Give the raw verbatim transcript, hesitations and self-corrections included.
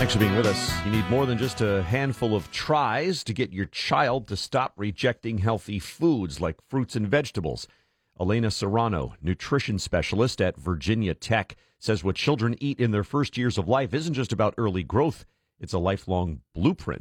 Thanks for being with us. You need more than just a handful of tries to get your child to stop rejecting healthy foods like fruits and vegetables. Elena Serrano, nutrition specialist at Virginia Tech, says what children eat in their first years of life isn't just about early growth. It's a lifelong blueprint